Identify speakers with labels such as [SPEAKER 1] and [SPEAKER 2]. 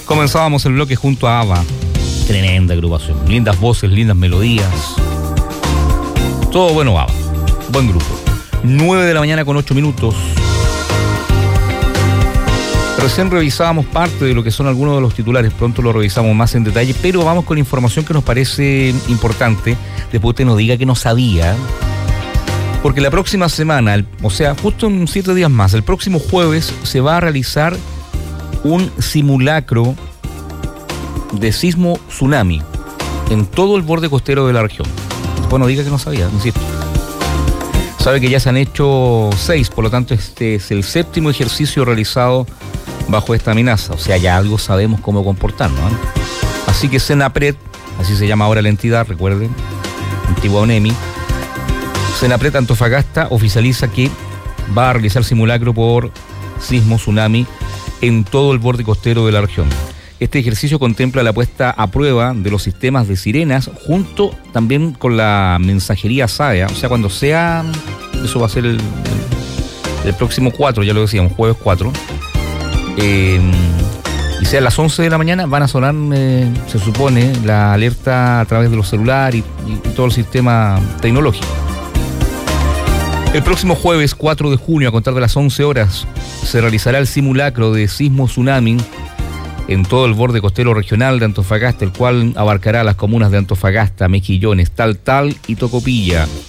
[SPEAKER 1] Comenzábamos el bloque junto a ABBA. Tremenda agrupación. Lindas voces, lindas melodías. Todo bueno, ABBA. Buen grupo. 9 de la mañana con 8 minutos. Recién revisábamos parte de lo que son algunos de los titulares. Pronto lo revisamos más en detalle. Pero vamos con información que nos parece importante. Después usted nos diga que no sabía. Porque la próxima semana, o sea, justo en 7 días más, el próximo jueves se va a realizar un simulacro de sismo tsunami en todo el borde costero de la región. Bueno, diga que no sabía, insisto. Sabe que ya se han hecho 6, por lo tanto este es el 7º ejercicio realizado bajo esta amenaza. O sea, ya algo sabemos cómo comportarnos, ¿eh? Así que Senapred, así se llama ahora la entidad, recuerden, antigua ONEMI, Senapred Antofagasta oficializa que va a realizar simulacro por sismo tsunami en todo el borde costero de la región. Este ejercicio contempla la puesta a prueba de los sistemas de sirenas junto también con la mensajería SAEA. O sea, cuando sea, eso va a ser el próximo 4, ya lo decíamos, jueves 4. Y sea a las 11 de la mañana van a sonar, se supone, la alerta a través de los celulares y todo el sistema tecnológico. El próximo jueves 4 de junio, a contar de las 11 horas, se realizará el simulacro de sismo tsunami en todo el borde costero regional de Antofagasta, el cual abarcará las comunas de Antofagasta, Mejillones, Taltal y Tocopilla.